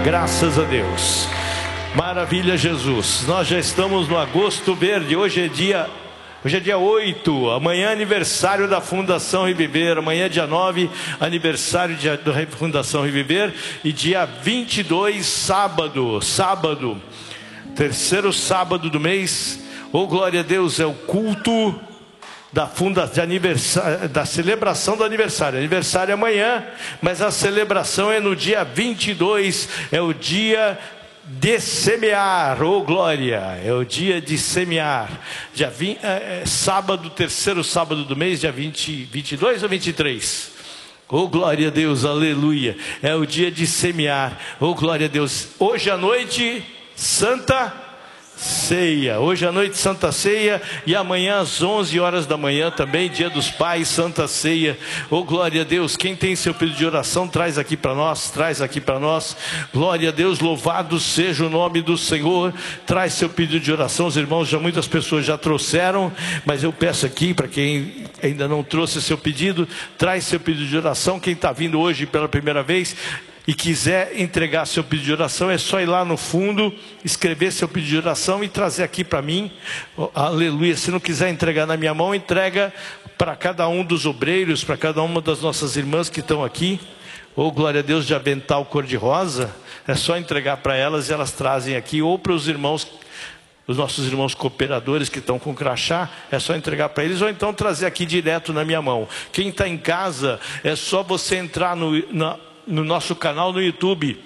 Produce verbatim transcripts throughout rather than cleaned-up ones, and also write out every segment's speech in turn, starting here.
Graças a Deus. Maravilha, Jesus. Nós já estamos no agosto verde. Hoje é dia, hoje é dia oito. Amanhã é aniversário da Fundação Reviver. Amanhã é dia nove, aniversário da Fundação Reviver. E dia vinte e dois, sábado. Sábado. Terceiro sábado do mês. Oh, glória a Deus, é o culto da funda de aniversário, da celebração do aniversário. Aniversário é amanhã, mas a celebração é no dia vinte e dois, é o dia de semear. Oh, glória, é o dia de semear. Dia vinte, é, é, sábado, terceiro sábado do mês, dia vinte, vinte e dois ou vinte e três? Oh, glória a Deus, aleluia. É o dia de semear. Oh, glória a Deus. Hoje à noite, Santa Ceia. Hoje à noite, Santa Ceia. E amanhã às onze horas da manhã também, Dia dos Pais, Santa Ceia. Oh, glória a Deus. Quem tem seu pedido de oração, traz aqui para nós. Traz aqui para nós. Glória a Deus, louvado seja o nome do Senhor. Traz seu pedido de oração. Os irmãos, já muitas pessoas já trouxeram, mas eu peço aqui para quem ainda não trouxe seu pedido, traz seu pedido de oração. Quem está vindo hoje pela primeira vez e quiser entregar seu pedido de oração, é só ir lá no fundo, escrever seu pedido de oração e trazer aqui para mim. Oh, aleluia. Se não quiser entregar na minha mão, entrega para cada um dos obreiros, para cada uma das nossas irmãs que estão aqui. Oh, glória a Deus, de avental cor-de-rosa. É só entregar para elas e elas trazem aqui, ou para os irmãos, os nossos irmãos cooperadores que estão com crachá, é só entregar para eles, ou então trazer aqui direto na minha mão. Quem está em casa, é só você entrar no... Na, no nosso canal no YouTube,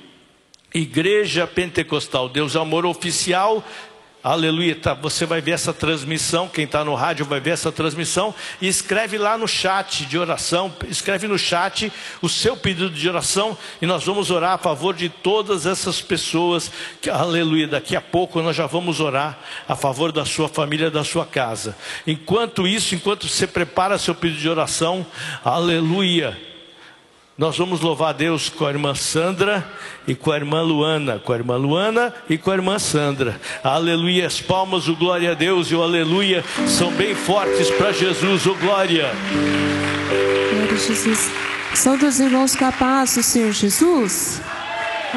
Igreja Pentecostal Deus é Amor Oficial. Aleluia, tá, você vai ver essa transmissão. Quem está no rádio vai ver essa transmissão. E escreve lá no chat de oração, escreve no chat o seu pedido de oração, e nós vamos orar a favor de todas essas pessoas que, aleluia, daqui a pouco nós já vamos orar a favor da sua família, da sua casa. Enquanto isso, enquanto você prepara seu pedido de oração, aleluia, nós vamos louvar a Deus com a irmã Sandra e com a irmã Luana. Com a irmã Luana e com a irmã Sandra. Aleluia, as palmas, o glória a Deus e o aleluia são bem fortes para Jesus, o glória. Glória a Jesus. Saúde os irmãos com a paz do Senhor Jesus.